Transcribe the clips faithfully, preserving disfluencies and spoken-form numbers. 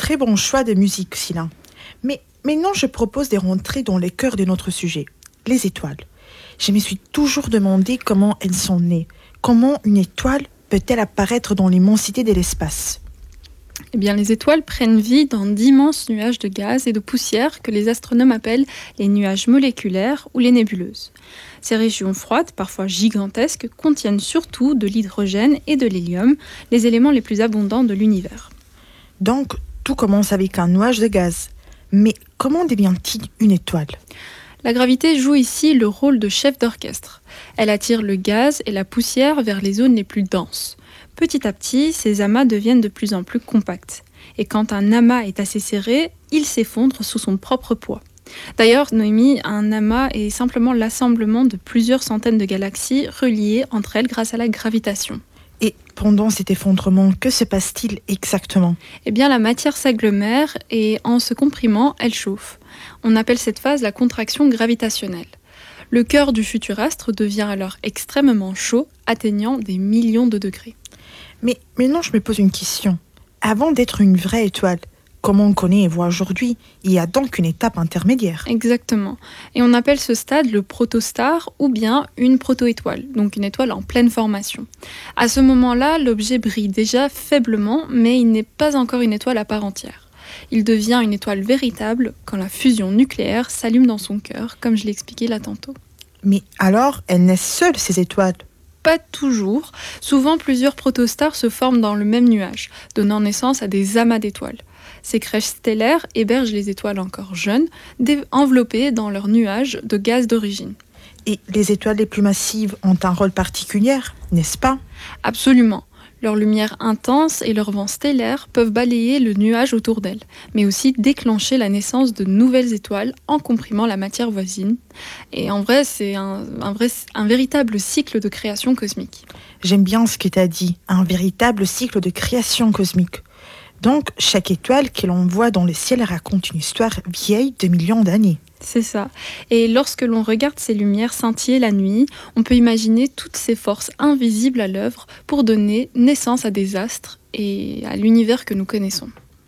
très bon choix de musique, Sylvain. Mais maintenant, je propose de rentrer dans le cœur de notre sujet, les étoiles. Je me suis toujours demandé comment elles sont nées. Comment une étoile peut-elle apparaître dans l'immensité de l'espace ? Eh bien, les étoiles prennent vie dans d'immenses nuages de gaz et de poussière que les astronomes appellent les nuages moléculaires ou les nébuleuses. Ces régions froides, parfois gigantesques, contiennent surtout de l'hydrogène et de l'hélium, les éléments les plus abondants de l'univers. Donc, tout commence avec un nuage de gaz. Mais comment devient-il une étoile ? La gravité joue ici le rôle de chef d'orchestre. Elle attire le gaz et la poussière vers les zones les plus denses. Petit à petit, ces amas deviennent de plus en plus compacts. Et quand un amas est assez serré, il s'effondre sous son propre poids. D'ailleurs, Noémie, un amas est simplement l'assemblement de plusieurs centaines de galaxies reliées entre elles grâce à la gravitation. Et pendant cet effondrement, que se passe-t-il exactement ? Eh bien, la matière s'agglomère et en se comprimant, elle chauffe. On appelle cette phase la contraction gravitationnelle. Le cœur du futur astre devient alors extrêmement chaud, atteignant des millions de degrés. Mais maintenant, je me pose une question. Avant d'être une vraie étoile, comment on connaît et voit aujourd'hui, il y a donc une étape intermédiaire. Exactement. Et on appelle ce stade le protostar ou bien une protoétoile, donc une étoile en pleine formation. À ce moment-là, l'objet brille déjà faiblement, mais il n'est pas encore une étoile à part entière. Il devient une étoile véritable quand la fusion nucléaire s'allume dans son cœur, comme je l'ai expliqué là tantôt. Mais alors, elles naissent seules, ces étoiles ? Pas toujours. Souvent, plusieurs protostars se forment dans le même nuage, donnant naissance à des amas d'étoiles. Ces crèches stellaires hébergent les étoiles encore jeunes, enveloppées dans leur nuage de gaz d'origine. Et les étoiles les plus massives ont un rôle particulier, n'est-ce pas ? Absolument. Leur lumière intense et leur vent stellaire peuvent balayer le nuage autour d'elles, mais aussi déclencher la naissance de nouvelles étoiles en comprimant la matière voisine. Et en vrai, c'est un, un, vrai, un véritable cycle de création cosmique. J'aime bien ce que tu as dit, un véritable cycle de création cosmique. Donc, chaque étoile que l'on voit dans le ciel raconte une histoire vieille de millions d'années. C'est ça. Et lorsque l'on regarde ces lumières scintiller la nuit, on peut imaginer toutes ces forces invisibles à l'œuvre pour donner naissance à des astres et à l'univers que nous connaissons.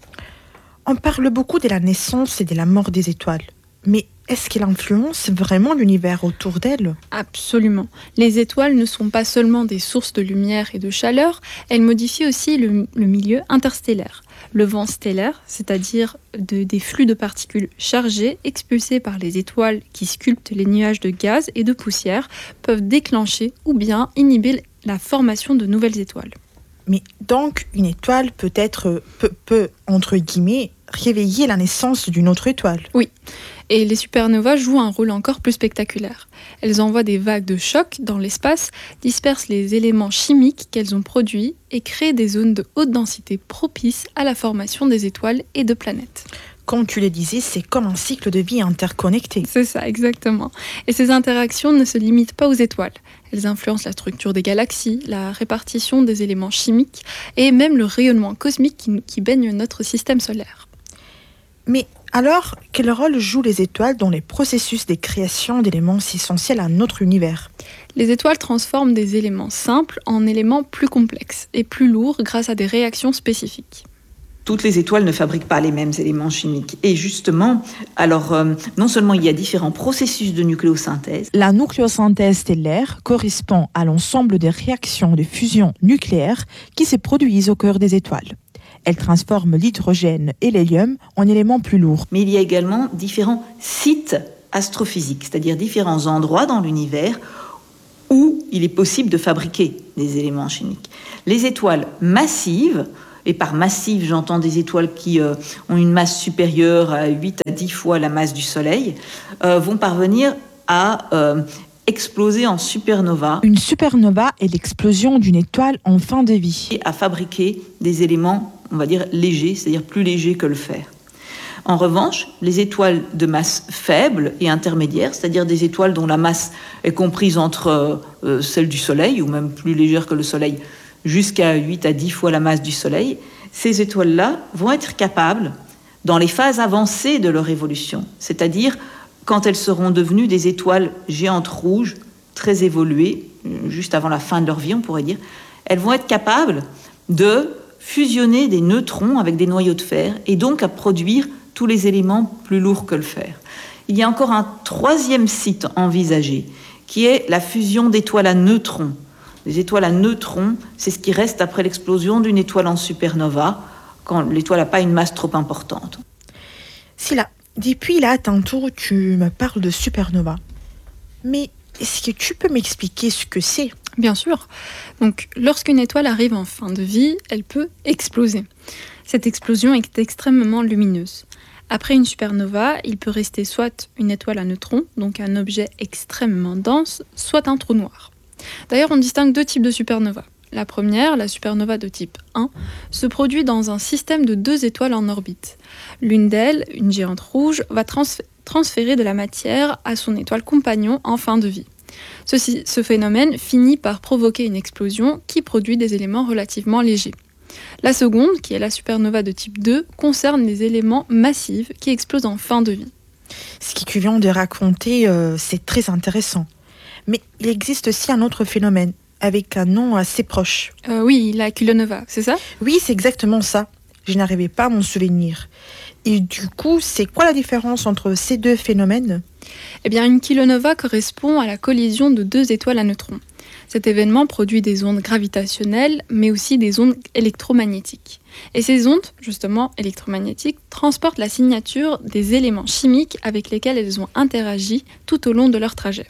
On parle beaucoup de la naissance et de la mort des étoiles. Mais est-ce qu'elle influence vraiment l'univers autour d'elles ? Absolument. Les étoiles ne sont pas seulement des sources de lumière et de chaleur, elles modifient aussi le, le milieu interstellaire. Le vent stellaire, c'est-à-dire de, des flux de particules chargées expulsés par les étoiles qui sculptent les nuages de gaz et de poussière, peuvent déclencher ou bien inhiber la formation de nouvelles étoiles. Mais donc, une étoile peut être, peut, peut, entre guillemets, réveiller la naissance d'une autre étoile. Oui, et les supernovas jouent un rôle encore plus spectaculaire. Elles envoient des vagues de choc dans l'espace, dispersent les éléments chimiques qu'elles ont produits et créent des zones de haute densité propices à la formation des étoiles et de planètes. Comme tu le disais, c'est comme un cycle de vie interconnecté. C'est ça, exactement. Et ces interactions ne se limitent pas aux étoiles. Elles influencent la structure des galaxies, la répartition des éléments chimiques et même le rayonnement cosmique qui, qui baigne notre système solaire. Mais alors, quel rôle jouent les étoiles dans les processus de création d'éléments si essentiels à notre univers ? Les étoiles transforment des éléments simples en éléments plus complexes et plus lourds grâce à des réactions spécifiques. Toutes les étoiles ne fabriquent pas les mêmes éléments chimiques. Et justement, alors euh, non seulement il y a différents processus de nucléosynthèse. La nucléosynthèse stellaire correspond à l'ensemble des réactions de fusion nucléaire qui se produisent au cœur des étoiles. Elle transforme l'hydrogène et l'hélium en éléments plus lourds. Mais il y a également différents sites astrophysiques, c'est-à-dire différents endroits dans l'univers où il est possible de fabriquer des éléments chimiques. Les étoiles massives, et par massive, j'entends des étoiles qui euh, ont une masse supérieure à huit à dix fois la masse du Soleil, euh, vont parvenir à euh, exploser en supernova. Une supernova est l'explosion d'une étoile en fin de vie. Et à fabriquer des éléments, on va dire, légers, c'est-à-dire plus légers que le fer. En revanche, les étoiles de masse faible et intermédiaire, c'est-à-dire des étoiles dont la masse est comprise entre euh, celle du Soleil, ou même plus légère que le Soleil, jusqu'à huit à dix fois la masse du Soleil, ces étoiles-là vont être capables, dans les phases avancées de leur évolution, c'est-à-dire quand elles seront devenues des étoiles géantes rouges, très évoluées, juste avant la fin de leur vie, on pourrait dire, elles vont être capables de fusionner des neutrons avec des noyaux de fer et donc à produire tous les éléments plus lourds que le fer. Il y a encore un troisième site envisagé, qui est la fusion d'étoiles à neutrons. Les étoiles à neutrons, c'est ce qui reste après l'explosion d'une étoile en supernova, quand l'étoile n'a pas une masse trop importante. Scylla, depuis là, tantôt, tu me parles de supernova. Mais est-ce que tu peux m'expliquer ce que c'est ? Bien sûr. Donc, lorsqu'une étoile arrive en fin de vie, elle peut exploser. Cette explosion est extrêmement lumineuse. Après une supernova, il peut rester soit une étoile à neutrons, donc un objet extrêmement dense, soit un trou noir. D'ailleurs, on distingue deux types de supernova. La première, la supernova de type un, se produit dans un système de deux étoiles en orbite. L'une d'elles, une géante rouge, va trans- transférer de la matière à son étoile compagnon en fin de vie. Ceci, ce phénomène finit par provoquer une explosion qui produit des éléments relativement légers. La seconde, qui est la supernova de type deux, concerne les éléments massifs qui explosent en fin de vie. Ce que tu viens de raconter, euh, c'est très intéressant. Mais il existe aussi un autre phénomène, avec un nom assez proche. Euh, oui, la kilonova, c'est ça ? Oui, c'est exactement ça. Je n'arrivais pas à m'en souvenir. Et du coup, c'est quoi la différence entre ces deux phénomènes ? Eh bien, une kilonova correspond à la collision de deux étoiles à neutrons. Cet événement produit des ondes gravitationnelles, mais aussi des ondes électromagnétiques. Et ces ondes, justement électromagnétiques, transportent la signature des éléments chimiques avec lesquels elles ont interagi tout au long de leur trajet.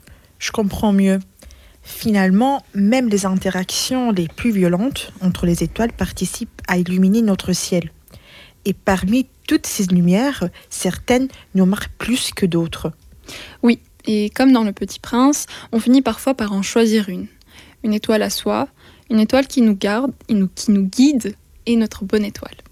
Je comprends mieux. Finalement, même les interactions les plus violentes entre les étoiles participent à illuminer notre ciel. Et parmi toutes ces lumières, certaines nous marquent plus que d'autres. Oui, et comme dans Le Petit Prince, on finit parfois par en choisir une. Une étoile à soi, une étoile qui nous garde, qui nous guide, et notre bonne étoile.